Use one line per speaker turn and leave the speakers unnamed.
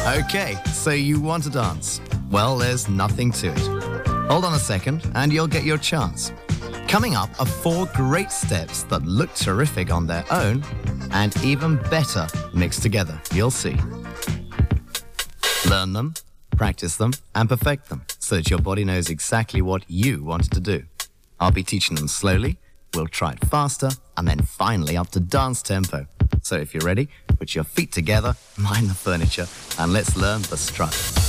Okay, so you want to dance. Well, there's nothing to it. Hold on a second and you'll get your chance. Coming up are 4 great steps that look terrific on their own and even better mixed together. You'll see. Learn them, practice them, and perfect them so that your body knows exactly what you want it to do. I'll be teaching them slowly, we'll try it faster, and then finally up to dance tempo. So if you're ready, put your feet together, mind the furniture, and let's learn the strut.